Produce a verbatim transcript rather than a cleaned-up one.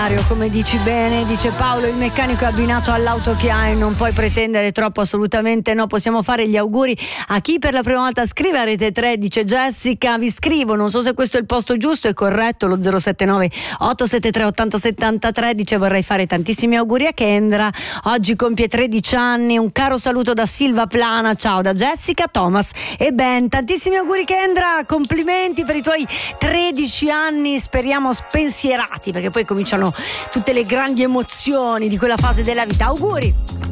Come dici bene, dice Paolo, il meccanico è abbinato all'auto che hai, non puoi pretendere troppo, assolutamente no. Possiamo fare gli auguri a chi per la prima volta scrive a Rete tre, dice Jessica, vi scrivo, non so se questo è il posto giusto, è corretto, lo zero sette nove otto sette tre otto sette tre, dice vorrei fare tantissimi auguri a Kendra, oggi compie tredici anni, un caro saluto da Silva Plana, ciao da Jessica, Thomas e Ben, tantissimi auguri Kendra, complimenti per i tuoi tredici anni, speriamo spensierati, perché poi cominciano tutte le grandi emozioni di quella fase della vita. Auguri!